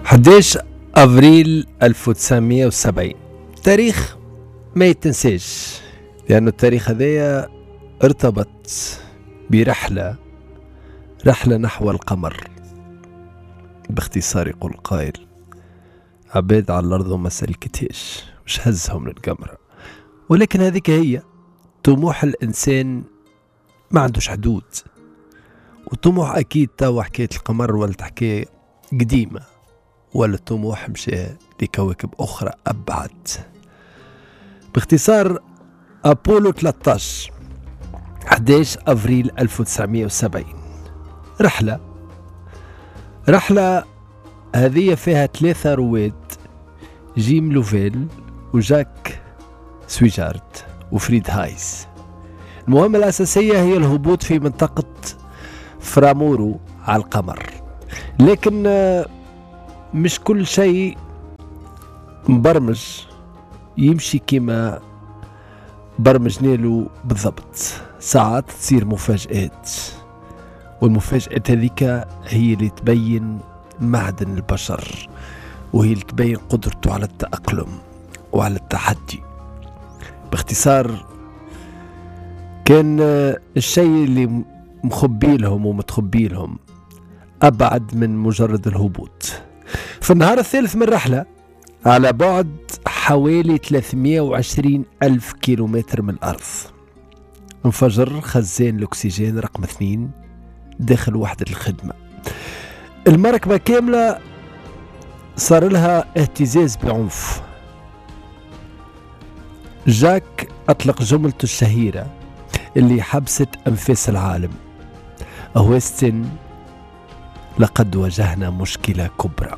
11 أفريل 1970 تاريخ ما يتنساش، لأن التاريخ هذايا ارتبط برحلة نحو القمر. باختصار يقول قائل: عباد على الأرض وما سلكتهاش وش هزهم للقمر. ولكن هذيك هي طموح الإنسان، ما عندوش حدود. وطموح أكيد توا حكاية القمر ولا حكاية قديمة، ولا الطموح مشى لكواكب أخرى أبعد. باختصار أبولو 13 11 أفريل 1970 رحلة هذه فيها 3 رواد: جيم لوفيل وجاك سويجارد وفريد هايس. المهمة الأساسية هي الهبوط في منطقة فرامورو على القمر، لكن مش كل شيء مبرمج يمشي كما برمجنا له بالضبط. ساعات تصير مفاجآت، والمفاجآت هذيك هي اللي تبين معدن البشر، وهي اللي تبين قدرته على التأقلم وعلى التحدي. باختصار كان الشيء اللي مخبي لهم ومتخبي لهم أبعد من مجرد الهبوط. في النهار الثالث من الرحلة، على بعد حوالي 320 ألف كيلومتر من الأرض، انفجر خزان الأكسجين رقم 2 داخل وحدة الخدمة. المركبة كاملة صار لها اهتزاز بعنف. جاك أطلق جملته الشهيرة اللي حبست أنفاس العالم: أويستن، لقد واجهنا مشكلة كبرى.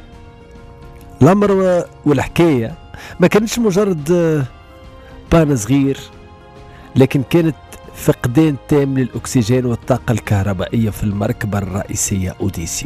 الأمر والحكاية ما كانش مجرد بان صغير، لكن كانت فقدان تام للأكسجين والطاقة الكهربائية في المركبة الرئيسية أوديسي.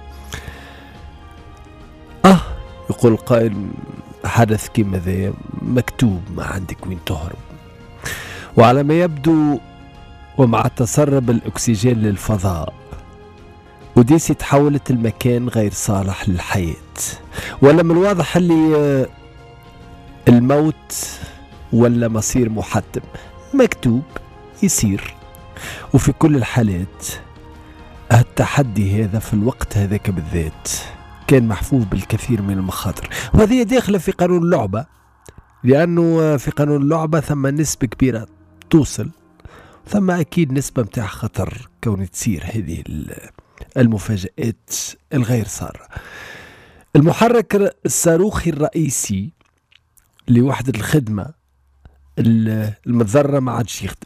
يقول القائل: حدث كما ذا مكتوب، ما عندك وين تهرب. وعلى ما يبدو، ومع تسرب الأكسجين للفضاء، أوديسي تحولت المكان غير صالح للحياة. ولا من الواضح اللي الموت ولا مصير محتم، مكتوب يصير. وفي كل الحالات التحدي هذا في الوقت هذاك بالذات كان محفوف بالكثير من المخاطر، وهذه داخلة في قانون اللعبة، لأنه في قانون اللعبة ثم نسبة كبيرة توصل، ثم أكيد نسبة متاع خطر كون تصير هذه المفاجآت الغير سارة. المحرك الصاروخي الرئيسي لوحدة الخدمة المتذرة ما عادش يخدم.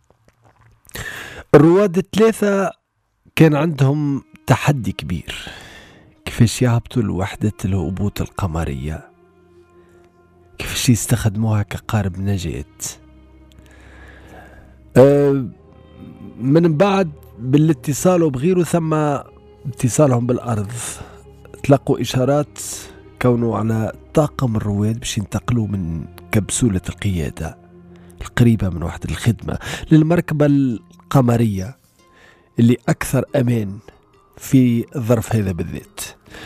الرواد الثلاثة كان عندهم تحدي كبير: كيفاش يهبطوا لوحدة الهبوط القمرية، كيفاش يستخدموها كقارب نجاة. من بعد بالاتصال وبغيره، ثم اتصالهم بالأرض، تلقوا إشارات كونوا على طاقم الرواد باش ينتقلوا من كبسولة القيادة القريبة من وحدة الخدمة للمركبة القمرية اللي أكثر أمان في الظرف هذا بالذات،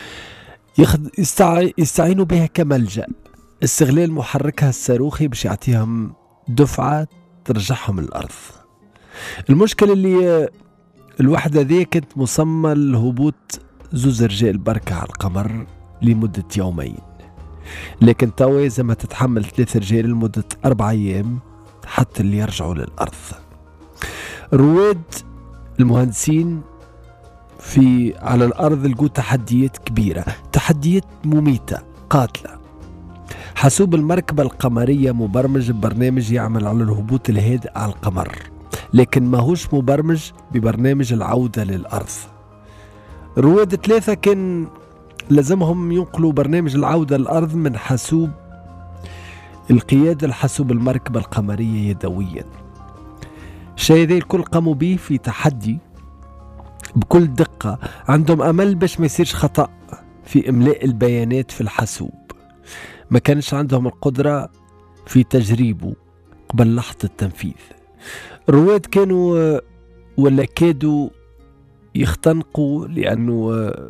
يستعينوا بها كملجأ، استغلال محركها الصاروخي باش يعطيهم دفعة ترجعهم الأرض. المشكلة اللي الوحدة ذي كانت مصممة لهبوط 2 رجال بركة على القمر لمدة 2 يوم، لكن توا زي تتحمل 3 رجال لمدة 4 أيام حتى اللي يرجعوا للأرض. الرواد المهندسين على الأرض لقوا تحديات كبيرة، تحديات مميتة قاتلة. حاسوب المركبة القمرية مبرمج ببرنامج يعمل على الهبوط الهادئ على القمر، لكن ماهوش مبرمج ببرنامج العودة للأرض. الرواد 3 كان لازمهم ينقلوا برنامج العودة للأرض من حاسوب القيادة لحاسوب المركبة القمرية يدويا. الشيء ذي الكل قاموا به في تحدي بكل دقة. عندهم أمل باش ما يصيرش خطأ في إملاء البيانات في الحاسوب، ما كانش عندهم القدرة في تجريبه قبل لحظة التنفيذ. الرواد كانوا ولا كادوا يختنقوا، لأنه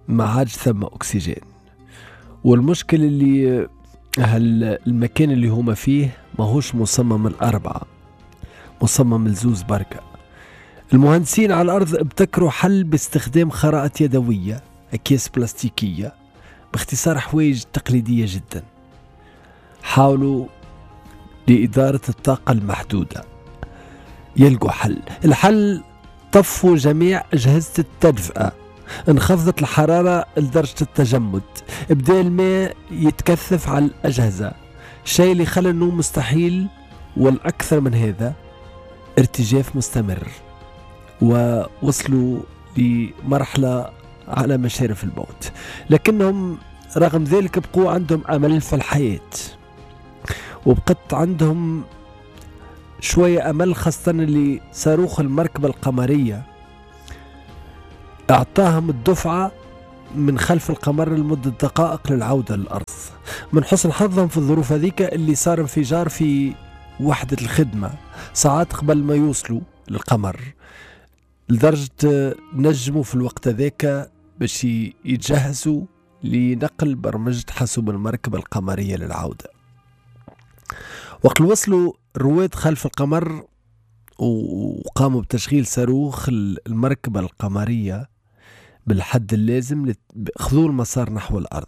ما عادش ثم أكسجين. والمشكلة اللي المكان اللي هما فيه ماهوش مصمم الأربعة، مصمم الزوز بركة. المهندسين على الأرض ابتكروا حل باستخدام خرائط يدوية، أكياس بلاستيكية، باختصار حوايج تقليدية جدا. حاولوا لإدارة الطاقة المحدودة يلقوا حل. الحل طفوا جميع أجهزة التدفئة، انخفضت الحرارة لدرجة التجمد، بدأ الماء يتكثف على الأجهزة، الشيء اللي خلى النوم مستحيل، والأكثر من هذا ارتجاف مستمر، ووصلوا لمرحلة على مشارف الموت. لكنهم رغم ذلك بقوا عندهم أمل في الحياة، وبقت عندهم شوية أمل، خاصة اللي صاروخ المركبة القمرية أعطاهم الدفعة من خلف القمر لمدة دقائق للعودة للأرض. من حسن حظهم في الظروف هذيك اللي صار انفجار في وحدة الخدمة ساعات قبل ما يوصلوا للقمر، لدرجة نجموا في الوقت ذاك باش يتجهزوا لنقل برمجة حاسوب المركبة القمرية للعودة. وقت وصلوا الرواد خلف القمر وقاموا بتشغيل صاروخ المركبة القمرية بالحد اللازم، خذوا المسار نحو الأرض.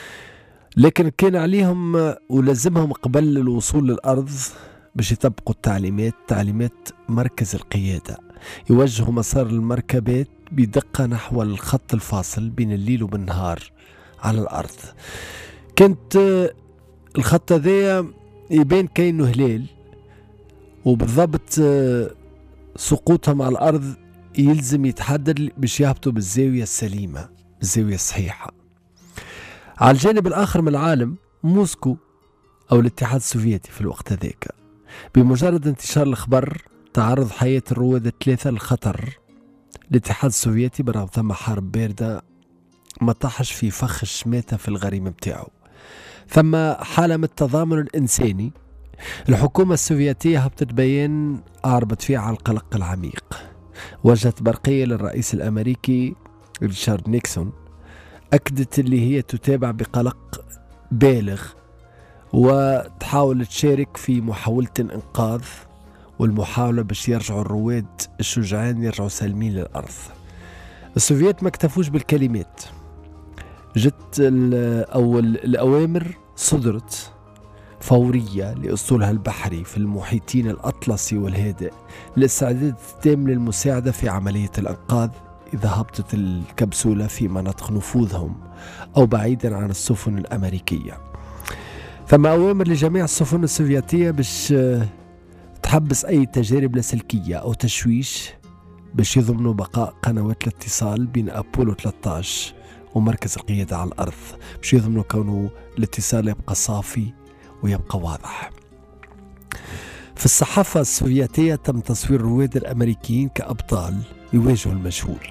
لكن كان عليهم ولازمهم قبل الوصول للأرض باش يطبقوا تعليمات مركز القيادة، يوجهوا مسار المركبات بدقة نحو الخط الفاصل بين الليل وبالنهار على الأرض. كانت الخط هذا يبين كأنه هلال، وبالضبط سقوطهم على الأرض يلزم يتحدد باش يهبطوا بالزاوية السليمة، بالزاوية الصحيحة. على الجانب الآخر من العالم موسكو أو الاتحاد السوفيتي في الوقت هذاك، بمجرد انتشار الخبر تعرض حياة الرواد الثلاثة للخطر. الاتحاد السوفيتي برغم ثم حرب باردة ما طاحش في فخ الشماتة في الغريم متاعه، ثم حالة من التضامن الإنساني. الحكومة السوفيتية هبطت بيان أعربت فيه على القلق العميق، وجهت برقية للرئيس الأمريكي ريتشارد نيكسون، أكدت اللي هي تتابع بقلق بالغ وتحاول تشارك في محاولة الإنقاذ والمحاولة باش يرجعوا الرواد الشجعان يرجعوا سالمين للأرض. السوفيات ما اكتفوش بالكلمات، جت الأوامر صدرت فورية لأسطولها البحري في المحيطين الأطلسي والهادئ للاستعداد التام للمساعدة في عملية الإنقاذ إذا هبطت الكبسولة في مناطق نفوذهم أو بعيدا عن السفن الأمريكية. ثم أوامر لجميع السفن السوفيتية باش تحبس أي تجارب لاسلكية أو تشويش باش يضمنوا بقاء قنوات الاتصال بين أبولو 13 ومركز القيادة على الأرض، باش يضمنوا كونه الاتصال يبقى صافي ويبقى واضح. في الصحافة السوفيتية تم تصوير الرواد الأمريكيين كأبطال يواجهوا المجهول.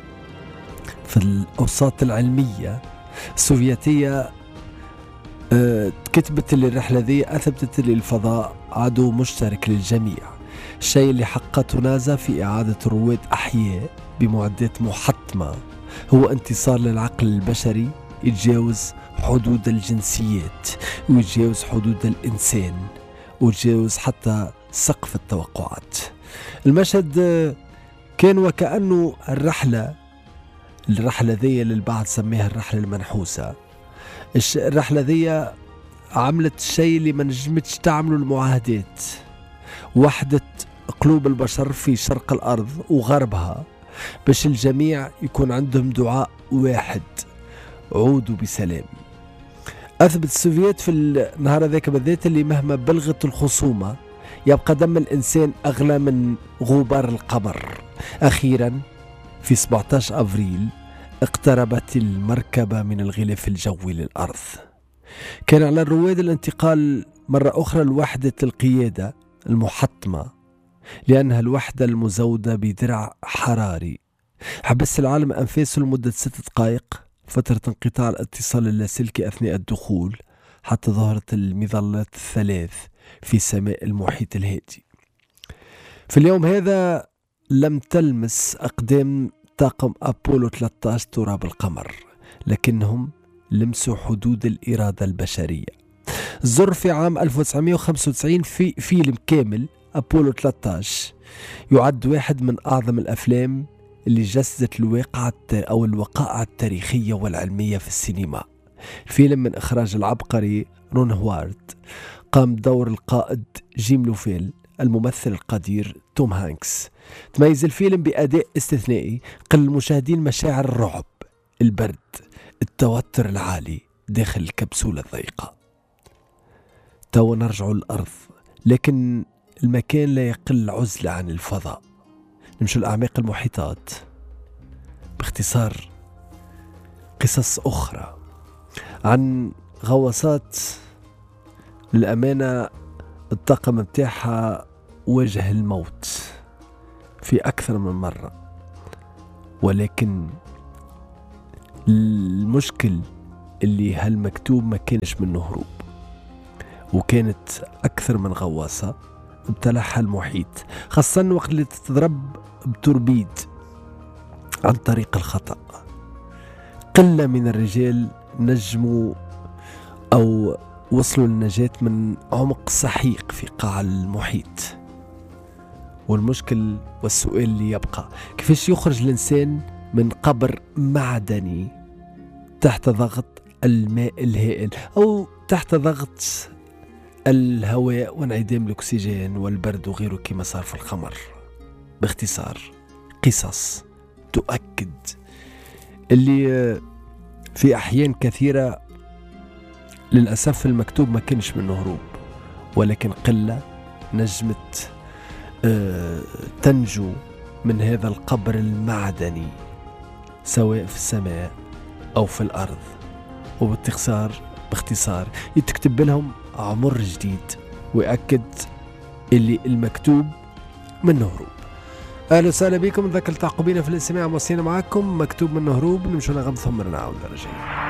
في الأوساط العلمية السوفيتية كتبت اللي الرحلة ذي أثبتت اللي الفضاء عدو مشترك للجميع، الشيء اللي حققته نازا في إعادة الرواد أحياء بمعدات محطمة هو انتصار للعقل البشري يتجاوز حدود الجنسيات ويتجاوز حدود الإنسان ويتجاوز حتى سقف التوقعات. المشهد كان وكأنه الرحلة ذي اللي البعض سميها الرحلة المنحوسة. الرحلة ذي عملت الشيء اللي ما نجمتش تعمله المعاهدات، وحدة قلوب البشر في شرق الأرض وغربها باش الجميع يكون عندهم دعاء واحد: عودوا بسلام. أثبت السوفيات في النهار ذاك بالذات اللي مهما بلغت الخصومة يبقى دم الإنسان أغلى من غبار القمر. أخيرا في 17 أفريل اقتربت المركبة من الغلاف الجوي للأرض. كان على الرواد الانتقال مرة أخرى لوحدة القيادة المحطمة، لأنها الوحدة المزودة بدرع حراري حبس العالم أنفاسه لمدة 6 دقائق، فترة انقطاع الاتصال اللاسلكي أثناء الدخول حتى ظهرت المظلات الثلاث في سماء المحيط الهادي. في اليوم هذا لم تلمس أقدام طاقم أبولو 13 تراب القمر، لكنهم لمسوا حدود الإرادة البشرية. الزر في عام 1995 في فيلم كامل أبولو 13 يعد واحد من أعظم الأفلام اللي جسدت الوقائع التاريخية والعلمية في السينما. الفيلم من إخراج العبقري رون هوارد، قام بدور القائد جيم لوفيل الممثل القدير توم هانكس. تميز الفيلم بأداء استثنائي قل المشاهدين مشاعر الرعب، البرد، التوتر العالي داخل الكبسولة الضيقة. تو نرجع الأرض، لكن المكان لا يقل عزلة عن الفضاء. نمشي لأعماق المحيطات. باختصار قصص أخرى عن غواصات للأمانة الطاقم متاعها واجه الموت في أكثر من مرة، ولكن المشكل اللي هالمكتوب ما كانش منه هروب، وكانت أكثر من غواصة ابتلعها المحيط، خاصة وقت اللي تضرب بتوربيد عن طريق الخطأ. قلة من الرجال نجموا أو وصلوا للنجاة من عمق سحيق في قاع المحيط. والمشكل والسؤال اللي يبقى، كيفاش يخرج الإنسان من قبر معدني تحت ضغط الماء الهائل أو تحت ضغط الهواء وانعدام الأكسجين والبرد وغيره كما صار في القمر؟ باختصار قصص تؤكد اللي في أحيان كثيرة للأسف المكتوب ما كانش منه هروب، ولكن قلة نجمت تنجو من هذا القبر المعدني سواء في السماء أو في الأرض. باختصار يتكتب لهم عمر جديد ويأكد اللي المكتوب منه هروب. أهلا وسهلا بكم، ذاك التعقبين في الاستماع، موصينا معكم مكتوب منه هروب. نمشوا نغم ثم نعاود رجعين.